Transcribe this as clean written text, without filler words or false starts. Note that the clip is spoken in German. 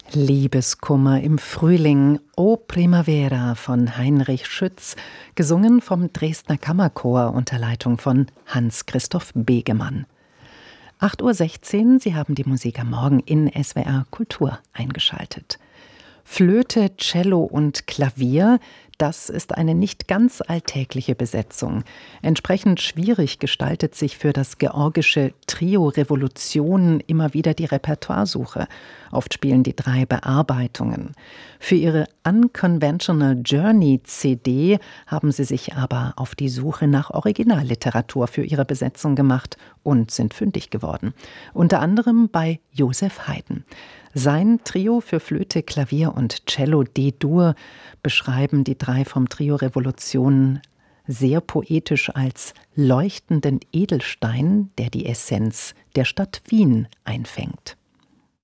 Liebeskummer im Frühling, O Primavera von Heinrich Schütz, gesungen vom Dresdner Kammerchor unter Leitung von Hans-Christoph Begemann. 8:16 Uhr, Sie haben die Musik am Morgen in SWR Kultur eingeschaltet. Flöte, Cello und Klavier, das ist eine nicht ganz alltägliche Besetzung. Entsprechend schwierig gestaltet sich für das georgische Trio Revolution immer wieder die Repertoiresuche. Oft spielen die drei Bearbeitungen. Für ihre Unconventional Journey CD haben sie sich aber auf die Suche nach Originalliteratur für ihre Besetzung gemacht und sind fündig geworden. Unter anderem bei Joseph Haydn. Sein Trio für Flöte, Klavier und Cello D-Dur beschreiben die drei vom Trio Revolution sehr poetisch als leuchtenden Edelstein, der die Essenz der Stadt Wien einfängt.